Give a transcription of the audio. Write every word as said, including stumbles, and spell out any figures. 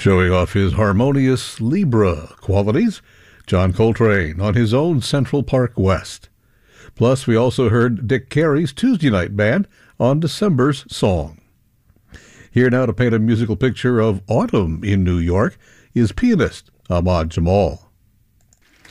Showing off his harmonious Libra qualities, John Coltrane on his own Central Park West. Plus, we also heard Dick Carey's Tuesday Night Band on December's Song. Here now to paint a musical picture of autumn in New York is pianist Ahmad Jamal.